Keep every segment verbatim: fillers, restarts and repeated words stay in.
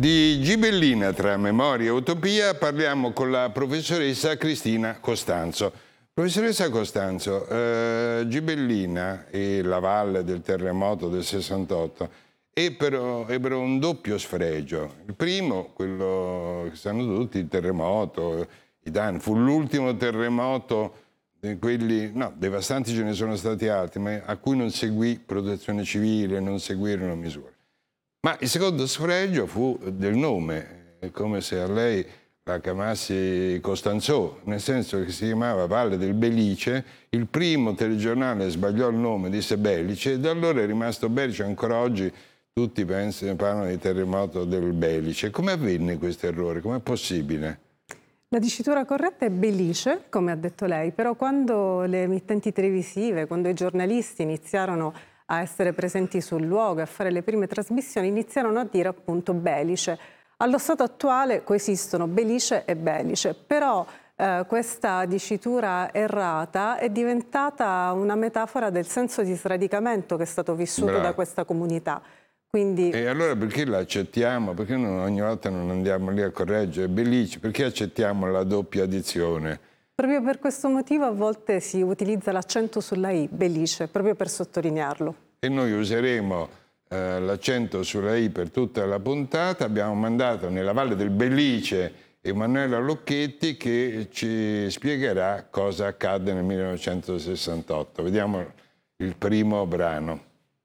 Di Gibellina tra memoria e utopia parliamo con la professoressa Cristina Costanzo. Professoressa Costanzo, eh, Gibellina e la valle del terremoto del sessantotto ebbero, ebbero un doppio sfregio. Il primo, quello che sanno tutti, il terremoto, i danni, fu l'ultimo terremoto, di quelli, no, devastanti ce ne sono stati altri, ma a cui non seguì protezione civile, non seguirono misure. Ma il secondo sfregio fu del nome, è come se a lei la chiamassi Costanzo, nel senso che si chiamava Valle del Belice. Il primo telegiornale sbagliò il nome, disse Belice, e da allora è rimasto Belice. Ancora oggi tutti pensano, parlano di terremoto del Belice. Come avvenne questo errore? Com'è possibile? La dicitura corretta è Belice, come ha detto lei, però quando le emittenti televisive, quando i giornalisti iniziarono a essere presenti sul luogo e a fare le prime trasmissioni, iniziarono a dire appunto Belice. Allo stato attuale coesistono Belice e Belice, però eh, questa dicitura errata è diventata una metafora del senso di sradicamento che è stato vissuto Bravo. da questa comunità. Quindi... E allora perché la accettiamo? Perché non, ogni volta non andiamo lì a correggere Belice? Perché accettiamo la doppia addizione? Proprio per questo motivo a volte si utilizza l'accento sulla I, Belice, proprio per sottolinearlo. E noi useremo eh, l'accento sulla I per tutta la puntata. Abbiamo mandato nella Valle del Belice Emanuela Locchetti che ci spiegherà cosa accadde nel millenovecentosessantotto. Vediamo il primo brano.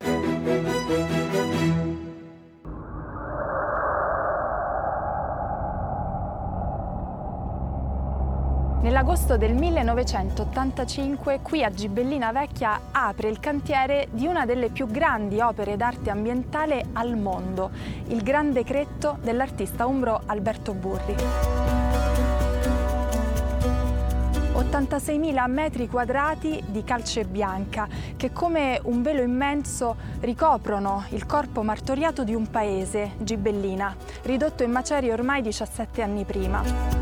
Nell'agosto del millenovecentottantacinque, qui a Gibellina Vecchia apre il cantiere di una delle più grandi opere d'arte ambientale al mondo, il Grande Cretto dell'artista umbro Alberto Burri. ottantaseimila metri quadrati di calce bianca che come un velo immenso ricoprono il corpo martoriato di un paese, Gibellina, ridotto in macerie ormai diciassette anni prima.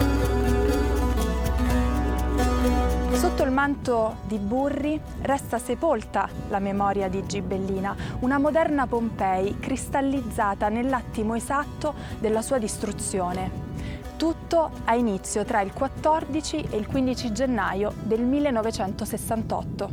Sotto il manto di Burri resta sepolta la memoria di Gibellina, una moderna Pompei cristallizzata nell'attimo esatto della sua distruzione. Tutto ha inizio tra il quattordici e il quindici gennaio del millenovecentosessantotto.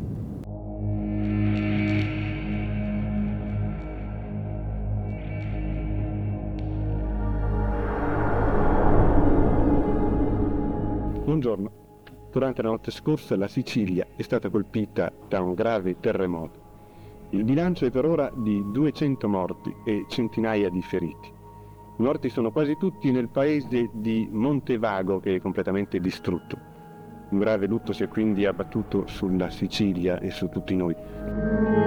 Buongiorno. Durante la notte scorsa la Sicilia è stata colpita da un grave terremoto. Il bilancio è per ora di duecento morti e centinaia di feriti. I morti sono quasi tutti nel paese di Montevago, che è completamente distrutto. Un grave lutto si è quindi abbattuto sulla Sicilia e su tutti noi.